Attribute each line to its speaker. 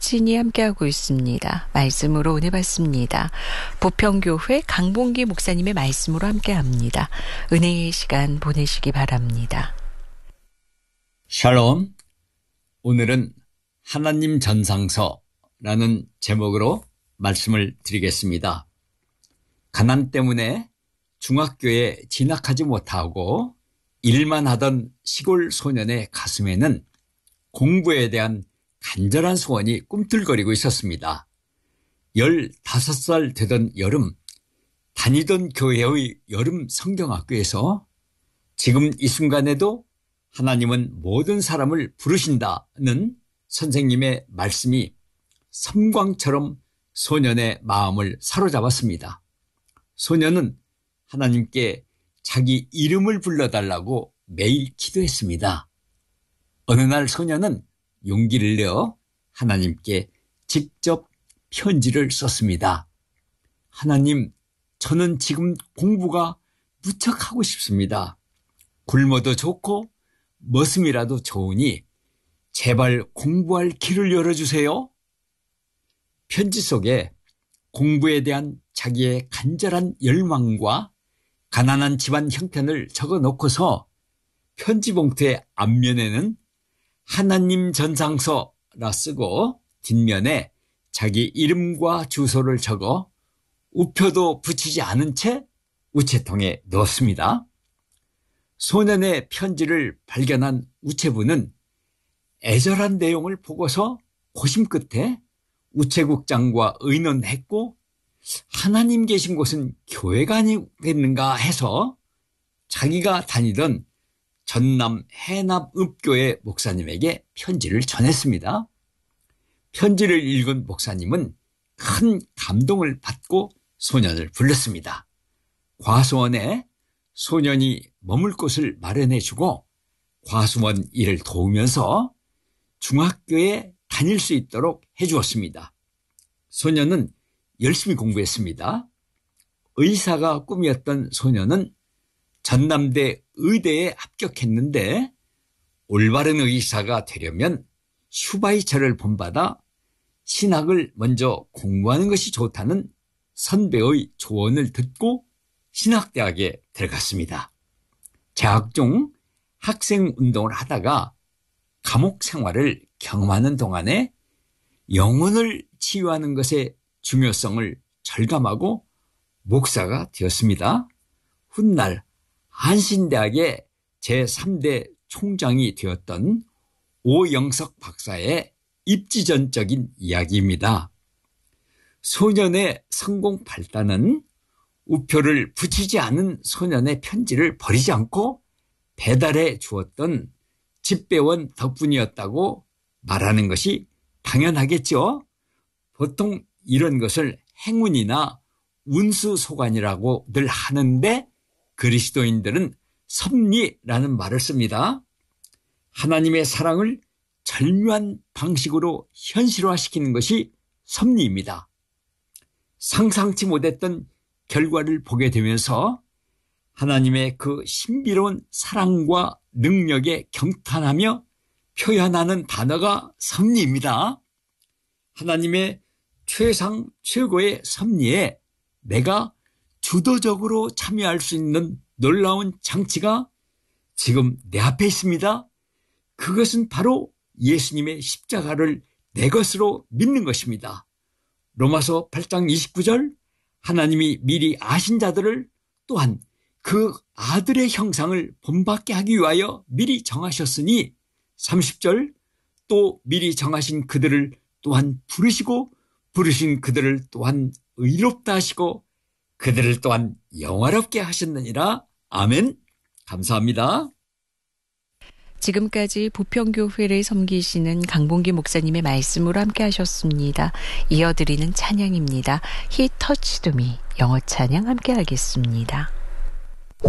Speaker 1: 서진이 함께하고 있습니다. 말씀으로 은혜 받습니다. 부평교회 강봉기 목사님의 말씀으로 함께합니다. 은혜의 시간 보내시기 바랍니다.
Speaker 2: 샬롬. 오늘은 하나님 전상서라는 제목으로 말씀을 드리겠습니다. 가난 때문에 중학교에 진학하지 못하고 일만 하던 시골 소년의 가슴에는 공부에 대한 간절한 소원이 꿈틀거리고 있었습니다. 15살 되던 여름, 다니던 교회의 여름 성경학교에서 지금 이 순간에도 하나님은 모든 사람을 부르신다는 선생님의 말씀이 섬광처럼 소년의 마음을 사로잡았습니다. 소년은 하나님께 자기 이름을 불러달라고 매일 기도했습니다. 어느 날 소년은 용기를 내어 하나님께 직접 편지를 썼습니다. 하나님, 저는 지금 공부가 무척 하고 싶습니다. 굶어도 좋고 머슴이라도 좋으니 제발 공부할 길을 열어주세요. 편지 속에 공부에 대한 자기의 간절한 열망과 가난한 집안 형편을 적어놓고서 편지 봉투의 앞면에는 하나님 전상서라 쓰고 뒷면에 자기 이름과 주소를 적어 우표도 붙이지 않은 채 우체통에 넣었습니다. 소년의 편지를 발견한 우체부는 애절한 내용을 보고서 고심 끝에 우체국장과 의논했고 하나님 계신 곳은 교회가 아니겠는가 해서 자기가 다니던 전남 해남읍교회 목사님에게 편지를 전했습니다. 편지를 읽은 목사님은 큰 감동을 받고 소년을 불렀습니다. 과수원에 소년이 머물 곳을 마련해주고 과수원 일을 도우면서 중학교에 다닐 수 있도록 해주었습니다. 소년은 열심히 공부했습니다. 의사가 꿈이었던 소년은 전남대 의대에 합격했는데 올바른 의사가 되려면 슈바이처를 본받아 신학을 먼저 공부하는 것이 좋다는 선배의 조언을 듣고 신학대학에 들어갔습니다. 재학 중 학생운동을 하다가 감옥 생활을 경험하는 동안에 영혼을 치유하는 것의 중요성을 절감하고 목사가 되었습니다. 훗날 한신대학의 제3대 총장이 되었던 오영석 박사의 입지전적인 이야기입니다. 소년의 성공 발단은 우표를 붙이지 않은 소년의 편지를 버리지 않고 배달해 주었던 집배원 덕분이었다고 말하는 것이 당연하겠죠. 보통 이런 것을 행운이나 운수소관이라고 늘 하는데 그리스도인들은 섭리라는 말을 씁니다. 하나님의 사랑을 절묘한 방식으로 현실화시키는 것이 섭리입니다. 상상치 못했던 결과를 보게 되면서 하나님의 그 신비로운 사랑과 능력에 경탄하며 표현하는 단어가 섭리입니다. 하나님의 최상 최고의 섭리에 내가 주도적으로 참여할 수 있는 놀라운 장치가 지금 내 앞에 있습니다. 그것은 바로 예수님의 십자가를 내 것으로 믿는 것입니다. 로마서 8장 29절 하나님이 미리 아신 자들을 또한 그 아들의 형상을 본받게 하기 위하여 미리 정하셨으니 30절 또 미리 정하신 그들을 또한 부르시고 부르신 그들을 또한 의롭다 하시고 그들을 또한 영화롭게 하셨느니라. 아멘. 감사합니다.
Speaker 1: 지금까지 부평교회를 섬기시는 강봉기 목사님의 말씀으로 함께 하셨습니다. 이어드리는 찬양입니다. He touched me. 영어 찬양 함께 하겠습니다.